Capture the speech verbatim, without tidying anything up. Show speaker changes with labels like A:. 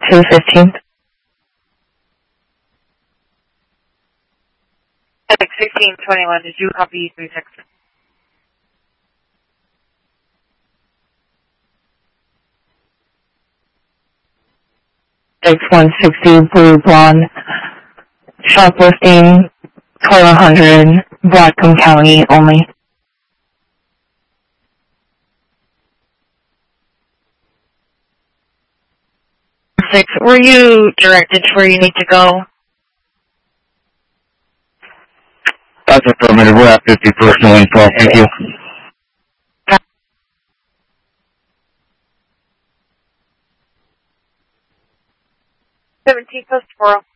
A: two fifteen.
B: X fifteen twenty-one, did you copy three six?
A: X one sixty Blue Blonde. Shoplifting, twelve hundred, Whatcom County only.
B: Six, were you directed to where you need to go?
C: That's affirmative. We're at fifty personal info. Thank you.
B: seventeen post four.